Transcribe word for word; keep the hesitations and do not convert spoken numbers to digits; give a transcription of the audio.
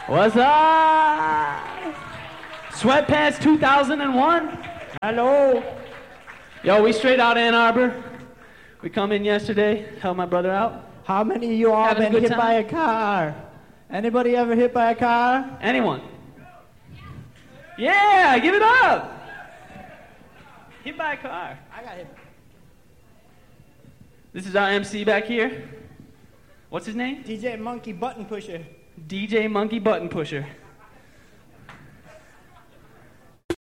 What's up? Sweatpants two thousand one. Hello. Yo, we straight out of Ann Arbor. We come in yesterday, helped my brother out. How many of you all Having a been good hit time? by a car? Anybody ever hit by a car? Anyone? Yeah, give it up. Hit by a car. I got hit. This is our M C back here. What's his name? D J Monkey Button Pusher. D J Monkey Button Pusher.